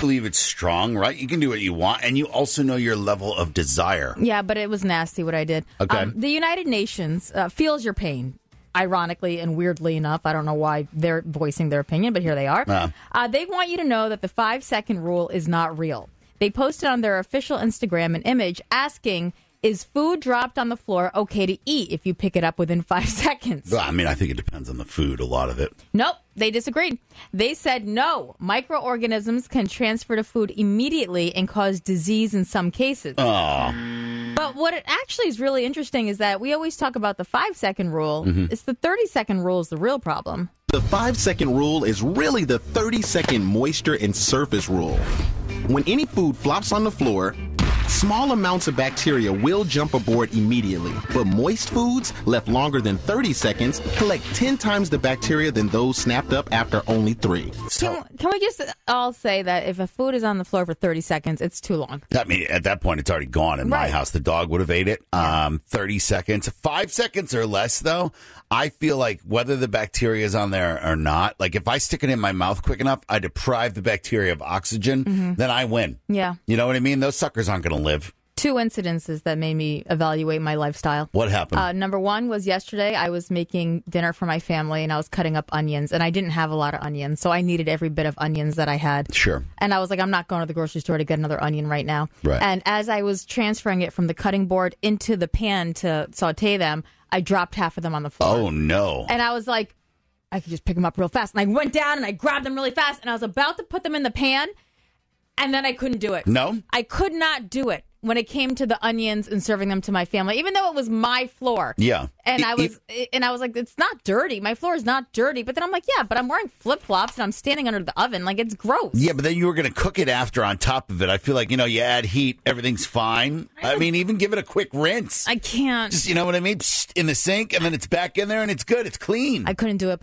believe it's strong, right? You can do what you want, and you also know your level of desire. Yeah, but it was nasty what I did. Okay. The United Nations feels your pain. Ironically and weirdly enough, I don't know why they're voicing their opinion, but here they are. They want you to know that the 5-second rule is not real. They posted on their official Instagram an image asking, is food dropped on the floor okay to eat if you pick it up within 5 seconds? Well, I mean, I think it depends on the food, a lot of it. Nope, they disagreed. They said no, microorganisms can transfer to food immediately and cause disease in some cases. But what it actually is really interesting is that we always talk about the 5-second rule. It's the 30-second rule is the real problem. The 5-second rule is really the 30-second moisture and surface rule. When any food flops on the floor, small amounts of bacteria will jump aboard immediately, but moist foods left longer than 30 seconds collect 10 times the bacteria than those snapped up after only 3. Can we just all say that if a food is on the floor for 30 seconds, it's too long? I mean, at that point, it's already gone in my house. The dog would have ate it. 30 seconds. 5 seconds or less, though, I feel like whether the bacteria is on there or not, like if I stick it in my mouth quick enough, I deprive the bacteria of oxygen, then I win. Yeah. You know what I mean? Those suckers aren't going to live. 2 incidences that made me evaluate my lifestyle. What happened? Number one was yesterday. I was making dinner for my family, and I was cutting up onions, and I didn't have a lot of onions, so I needed every bit of onions that I had. Sure. And I was like, I'm not going to the grocery store to get another onion right now. Right. And as I was transferring it from the cutting board into the pan to saute them, I dropped half of them on the floor. Oh, no. And I was like, I could just pick them up real fast. And I went down and I grabbed them really fast, and I was about to put them in the pan, and then I couldn't do it. No? I could not do it when it came to the onions and serving them to my family, even though it was my floor. Yeah. And I was like, it's not dirty. My floor is not dirty. But then I'm like, yeah, but I'm wearing flip-flops and I'm standing under the oven. Like, it's gross. Yeah, but then you were going to cook it after on top of it. I feel like, you add heat, everything's fine. I mean, even give it a quick rinse. I can't. Just, you know what I mean? Psst, in the sink, and then it's back in there, and it's good. It's clean. I couldn't do it.